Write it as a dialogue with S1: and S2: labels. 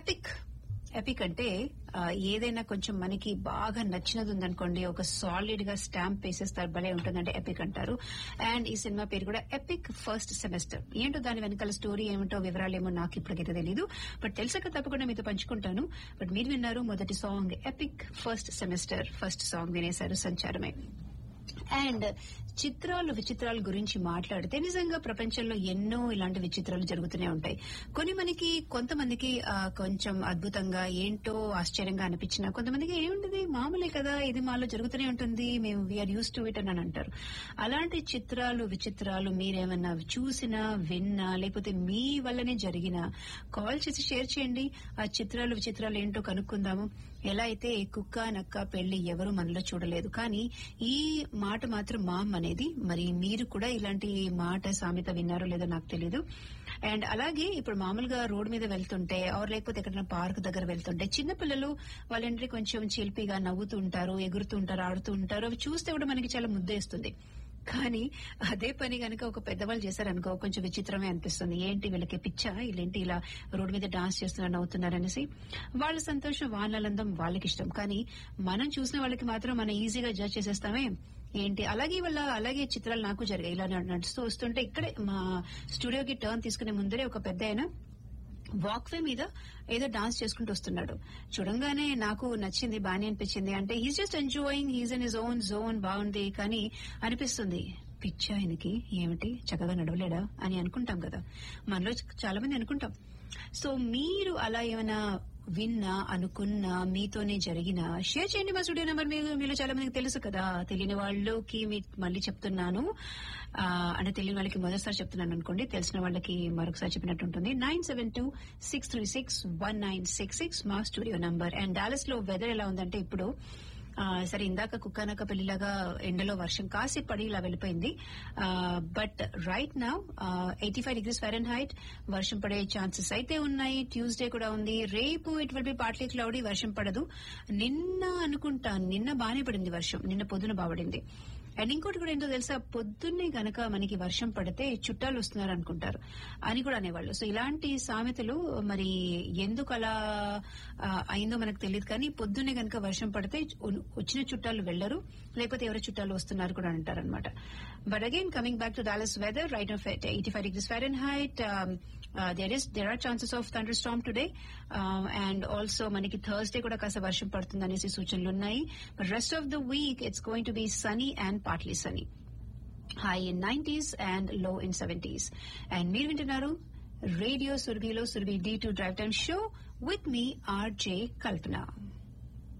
S1: Epic. Epic అంటే ఏదైనా కొంచెం మనకి బాగా నచ్చినది ఉందనుకోండి, ఒక సాలిడ్ గా స్టాంప్ వేసేస్తారు, భలే ఉంటుందంటే ఎపిక్ అంటారు. అండ్ ఈ సినిమా పేరు కూడా ఎపిక్ ఫస్ట్ సెమిస్టర్. ఏంటో దాని వెనకాల స్టోరీ ఏమిటో వివరాలేమో నాకు ఇప్పటికైతే తెలీదు, బట్ తెలిసాక తప్పకుండా మీతో పంచుకుంటాను. బట్ మీరు విన్నారు మొదటి song epic first semester. First song వినేశారు సంచారమే. And చిత్రాలు విచిత్రాల గురించి మాట్లాడితే నిజంగా ప్రపంచంలో ఎన్నో ఇలాంటి విచిత్రాలు జరుగుతూనే ఉంటాయి. మనకి కొంతమందికి కొంచెం అద్భుతంగా ఏంటో ఆశ్చర్యంగా అనిపించినా, కొంతమందికి ఏముంటది మామూలే కదా, ఇది మాలో జరుగుతూనే ఉంటుంది, మేము వీఆర్ యూస్ టు ఇట్ అని అంటారు. అలాంటి చిత్రాలు విచిత్రాలు మీరేమన్నా చూసినా విన్నా లేకపోతే మీ వల్లనే జరిగినా కాల్ చేసి షేర్ చేయండి. ఆ చిత్రాలు విచిత్రాలు ఏంటో కనుక్కుందాము. ఎలా అయితే కుక్క నక్క పెళ్లి ఎవరు మనలో చూడలేదు, కానీ ఈ మాట మాత్రం మామ్ అనేది. మరి మీరు కూడా ఇలాంటి మాట సామెత విన్నారో లేదో నాకు తెలీదు. అండ్ అలాగే ఇప్పుడు మామూలుగా రోడ్ మీద వెళ్తుంటే లేకపోతే ఎక్కడైనా పార్క్ దగ్గర వెళ్తుంటే చిన్నపిల్లలు వాళ్ళంటే కొంచెం చిలిపిగా నవ్వుతూ ఉంటారు, ఎగురుతూ ఉంటారు, ఆడుతూ ఉంటారు. అవి చూస్తే కూడా మనకి చాలా ముద్దేస్తుంది. కానీ అదే పని గనక ఒక పెద్దవాళ్ళు చేశారనుకో కొంచెం విచిత్రమే అనిపిస్తుంది. ఏంటి వీళ్ళకి పిచ్చా, వీళ్ళేంటి ఇలా రోడ్డు మీద డాన్స్ చేస్తున్నారు, నవ్వుతున్నారు అనేసి. వాళ్ళ సంతోషం వాళ్ళందం వాళ్ళకి ఇష్టం, కానీ మనం చూసిన వాళ్ళకి మాత్రం మనం ఈజీగా జడ్జ్ చేసేస్తామే ఏంటి. అలాగే చిత్రాలు నాకు జరిగాయి. ఇలా నడుస్తూ వస్తుంటే ఇక్కడే మా స్టూడియోకి టర్న్ తీసుకునే ముందరే ఒక పెద్ద ఆయన వాక్వే మీద ఏదో డాన్స్ చేసుకుంటూ వస్తున్నాడు. చూడంగానే నాకు నచ్చింది, బానే అనిపించింది. అంటే he's just enjoying, he's in his own zone, బాగుంది. కానీ అనిపిస్తుంది పిచ్చా ఆయనకి, ఏమిటి చక్కగా నడవలేడా అని అనుకుంటాం కదా, మనలో చాలా మంది అనుకుంటాం. సో మీరు అలా ఏమైనా విన్నా అనుకున్నా మీతోనే జరిగిన షేర్ చేయండి. మా స్టూడియో నెంబర్ మీలో చాలా మందికి తెలుసు కదా, తెలియని వాళ్ళకి మళ్ళీ చెప్తున్నాను. అంటే తెలియని వాళ్ళకి మొదటిసారి చెప్తున్నాను అనుకోండి, తెలిసిన వాళ్ళకి మరొకసారి చెప్పినట్టు ఉంటుంది. 972-636-1966 మా స్టూడియో నంబర్. అండ్ డాలస్ లో వెదర్ ఎలా ఉందంటే ఇప్పుడు సరే ఇందాక కుక్కనక్క పెళ్లిలాగా ఎండలో వర్షం కాసి పడి ఇలా వెళ్ళిపోయింది. But right now 85 degrees Fahrenheit వర్షం పడే ఛాన్సెస్ అయితే ఉన్నాయి. ట్యూస్డే కూడా ఉంది. రేపు it will be partly cloudy, వర్షం పడదు. నిన్న బానే పడింది వర్షం, నిన్న పొద్దున బాబడింది. అండ్ ఇంకోటి కూడా ఏంటో తెలుసా, పొద్దున్నే గనక మనకి వర్షం పడితే చుట్టాలు వస్తున్నారు అనుకుంటారు అని కూడా అనేవాళ్ళు. సో ఇలాంటి సామెతలు మరి ఎందుకు అలా అయిందో మనకు తెలియదు, కానీ పొద్దున్నే గనక వర్షం పడితే వచ్చిన చుట్టాలు వెళ్లరు, లేకపోతే ఎవరి చుట్టాలు వస్తున్నారు కూడా అంటారనమాట. But again coming back to Dallas weather, right of 85 degrees Fahrenheit. There are chances of thunderstorm today, and also మనకి థర్స్డే కూడా కాస్త వర్షం పడుతుంది అనేసి సూచనలు ఉన్నాయి. But rest of the week it's going to be sunny and partly sunny. High in 90s and low in 70s. And మీరు వింటున్నారు radio సురభిలో Surabhi D2 Drive Time Show with me RJ Kalpana.